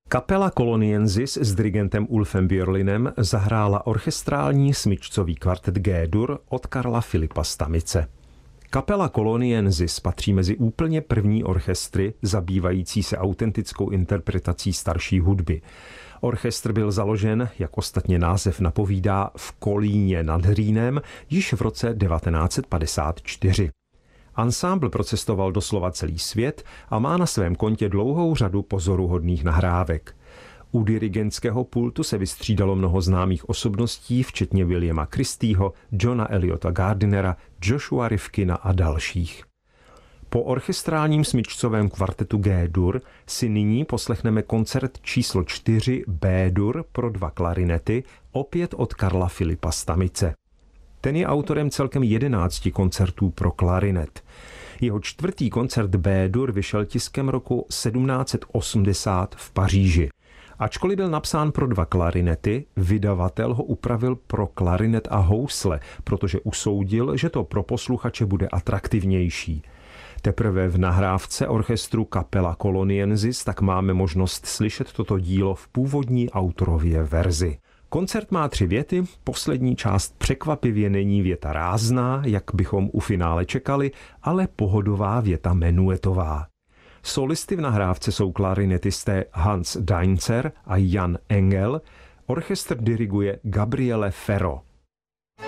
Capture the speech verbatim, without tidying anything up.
Kapela Coloniensis s dirigentem Ulfem Björlinem zahrála orchestrální smyčcový kvartet G-dur od Karla Filipa Stamice. Kapela Coloniensis patří mezi úplně první orchestry zabývající se autentickou interpretací starší hudby. Orchestr byl založen, jak ostatně název napovídá, v Kolíně nad Rýnem již v roce devatenáct set padesát čtyři. Ansámbl procestoval doslova celý svět a má na svém kontě dlouhou řadu pozoruhodných nahrávek. U dirigentského pultu se vystřídalo mnoho známých osobností, včetně Williama Christieho, Johna Eliota Gardinera, Joshua Rifkina a dalších. Po orchestrálním smyčcovém kvartetu G-dur si nyní poslechneme koncert číslo čtyři B-dur pro dva klarinety, opět od Karla Filipa Stamice. Ten je autorem celkem jedenácti koncertů pro klarinet. Jeho čtvrtý koncert B-dur vyšel tiskem roku sedmnáct set osmdesát v Paříži. Ačkoliv byl napsán pro dva klarinety, vydavatel ho upravil pro klarinet a housle, protože usoudil, že to pro posluchače bude atraktivnější. Teprve v nahrávce orchestru Kapela Coloniensis tak máme možnost slyšet toto dílo v původní autorově verzi. Koncert má tři věty, poslední část překvapivě není věta rázná, jak bychom u finále čekali, ale pohodová věta menuetová. Solisty v nahrávce jsou klarinetisté Hans Dainzer a Jan Engel, orchestr diriguje Gabriele Ferro.